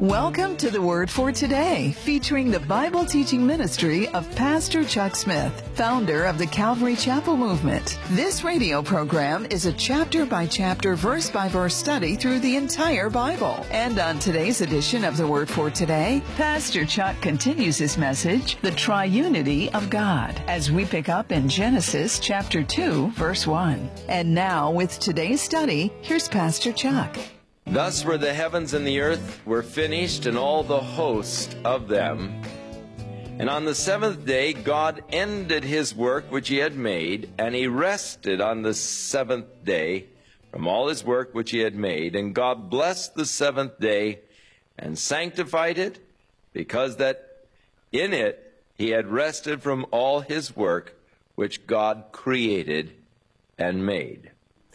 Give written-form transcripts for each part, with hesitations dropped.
Welcome to the Word for Today, featuring the Bible teaching ministry of Pastor Chuck Smith, founder of the Calvary Chapel Movement. This radio program is a chapter-by-chapter, verse-by-verse study through the entire Bible. And on today's edition of the Word for Today, Pastor Chuck continues his message, The Triunity of God, as we pick up in Genesis chapter 2, verse 1. And now, with today's study, here's Pastor Chuck. Thus were the heavens and the earth were finished, and all the host of them. And on the seventh day God ended his work which he had made, and he rested on the seventh day from all his work which he had made. And God blessed the seventh day and sanctified it, because that in it he had rested from all his work which God created and made.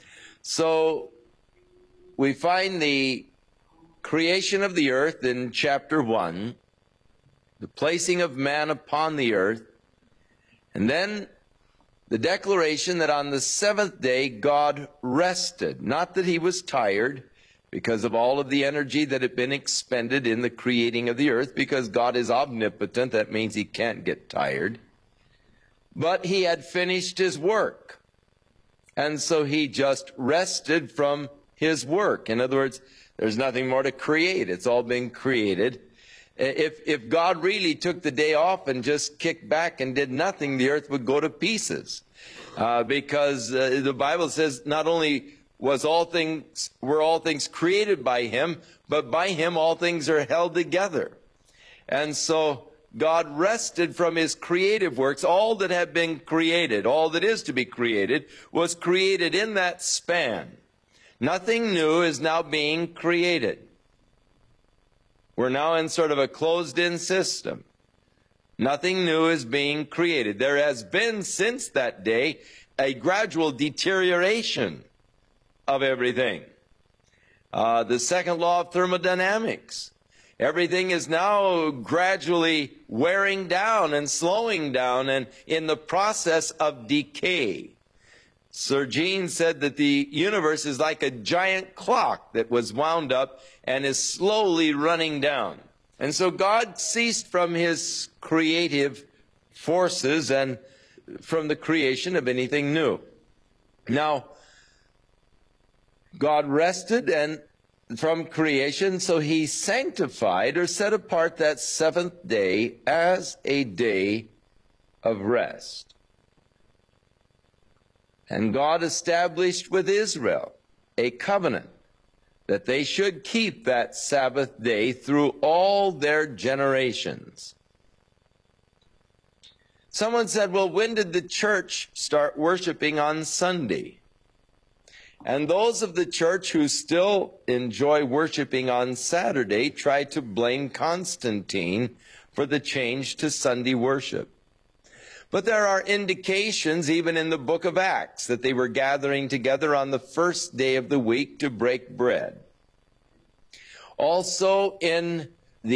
So we find the creation of the earth in chapter 1, the placing of man upon the earth, and then the declaration that on the seventh day God rested. Not that he was tired because of all of the energy that had been expended in the creating of the earth, because God is omnipotent. That means he can't get tired. But he had finished his work, and so he just rested from his work. In other words, there's nothing more to create. It's all been created. If God really took the day off and just kicked back and did nothing, the earth would go to pieces. Because the Bible says not only were all things created by him, but by him all things are held together. And so God rested from his creative works. All that had been created, all that is to be created, was created in that span. Nothing new is now being created. We're now in sort of a closed-in system. Nothing new is being created. There has been, since that day, a gradual deterioration of everything. The second law of thermodynamics. Everything is now gradually wearing down and slowing down and in the process of decay. Sir Jean said that the universe is like a giant clock that was wound up and is slowly running down. And so God ceased from his creative forces and from the creation of anything new. Now, God rested and from creation, so he sanctified or set apart that seventh day as a day of rest. And God established with Israel a covenant that they should keep that Sabbath day through all their generations. Someone said, well, when did the church start worshiping on Sunday? And those of the church who still enjoy worshiping on Saturday try to blame Constantine for the change to Sunday worship. But there are indications, even in the book of Acts, that they were gathering together on the first day of the week to break bread. Also in